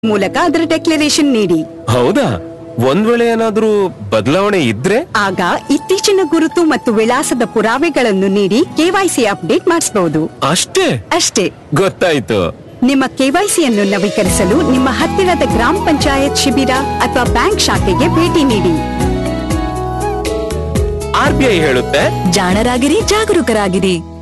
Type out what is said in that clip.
ಮೂಲಕ ಅದರ ಡೆಕ್ಲರೇಷನ್ ನೀಡಿ. ಹೌದಾ? ಒಂದ್ ವೇಳೆ ಏನಾದ್ರೂ ಬದಲಾವಣೆ ಇದ್ರೆ ಆಗ ಇತ್ತೀಚಿನ ಗುರುತು ಮತ್ತು ವಿಳಾಸದ ಪುರಾವೆಗಳನ್ನು ನೀಡಿ ಕೆವೈಸಿ ಅಪ್ಡೇಟ್ ಮಾಡಿಸಬಹುದು. ಅಷ್ಟೇ ಗೊತ್ತಾಯ್ತು. ನಿಮ್ಮ ಕೆವೈಸಿಯನ್ನು ನವೀಕರಿಸಲು ನಿಮ್ಮ ಹತ್ತಿರದ ಗ್ರಾಮ ಪಂಚಾಯತ್ ಶಿಬಿರ ಅಥವಾ ಬ್ಯಾಂಕ್ ಶಾಖೆಗೆ ಭೇಟಿ ನೀಡಿ. RBI ಹೇಳುತ್ತೆ, ಜಾಣರಾಗಿರಿ, ಜಾಗರೂಕರಾಗಿರಿ.